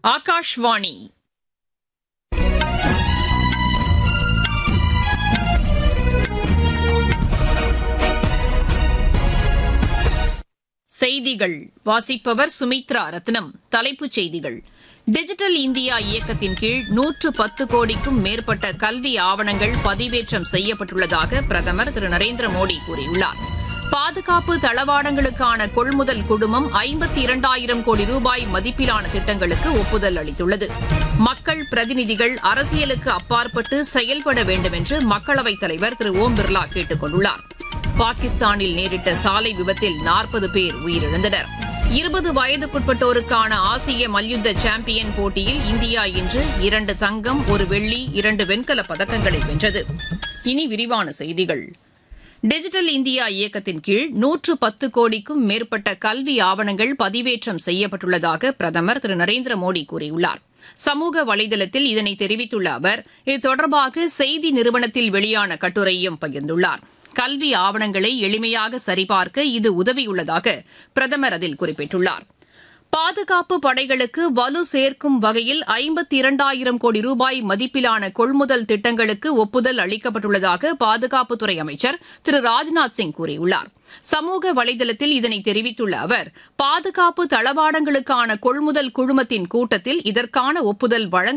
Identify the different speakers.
Speaker 1: ஆகாஷ்வாணி செய்திகள் வாசிப்பவர் சுமித்ரா ரத்னம். தலைப்புச் செய்திகள்: டிஜிட்டல் இந்தியா இயக்கத்தின் கீழ் 110 கோடிக்கும் மேற்பட்ட கல்வி ஆவணங்கள் பதிவேற்றம் செய்யப்பட்டுள்ளதாக பிரதமர் திரு நரேந்திர மோடி கூறியுள்ளார். பாதுகாப்பு தளவாடங்களுக்கான கொள்முதல் குழுமம் 52,000 கோடி ரூபாய் மதிப்பிலான திட்டங்களுக்கு ஒப்புதல் அளித்துள்ளது. மக்கள் பிரதிநிதிகள் அரசியலுக்கு அப்பாற்பட்டு செயல்பட வேண்டும் என்று மக்களவைத் தலைவர் திரு ஓம் பிர்லா கேட்டுக் கொண்டுள்ளார். பாகிஸ்தானில் நேரிட்ட சாலை விபத்தில் 40 பேர் உயிரிழந்தனர். 20 வயதுக்குட்பட்டோருக்கான ஆசிய மல்யுத்த சாம்பியன் போட்டியில் இந்தியா இன்று 2 தங்கம், 1 வெள்ளி, 2 வெண்கலப் பதக்கங்களை வென்றது. இனி விரிவான செய்திகள். டிஜிட்டல் இந்தியா இயக்கத்தின் கீழ் 110 கோடிக்கும் மேற்பட்ட கல்வி ஆவணங்கள் பதிவேற்றம் செய்யப்பட்டுள்ளதாக பிரதமர் திரு நரேந்திர மோடி கூறியுள்ளார். சமூக வலைதளத்தில் இதனை தெரிவித்துள்ள அவர், இது தொடர்பாக செய்தி நிறுவனத்தில் வெளியான கட்டுரையும் பகிர்ந்துள்ளார். கல்வி ஆவணங்களை எளிமையாக சரிபார்க்க இது உதவியுள்ளதாக பிரதமர் அதில் குறிப்பிட்டுள்ளார். பாதுகாப்பு படைகளுக்கு வலு சேர்க்கும் வகையில் 52,000 கோடி ரூபாய் மதிப்பிலான கொள்முதல் திட்டங்களுக்கு ஒப்புதல் அளிக்கப்பட்டுள்ளதாக பாதுகாப்புத்துறை அமைச்சர் திரு ராஜ்நாத் சிங் கூறியுள்ளார். சமூக வலைதளத்தில் இதனை தெரிவித்துள்ள அவர், பாதுகாப்பு தளவாடங்களுக்கான கொள்முதல் குழுமத்தின் கூட்டத்தில் இதற்கான ஒப்புதல் வழங்க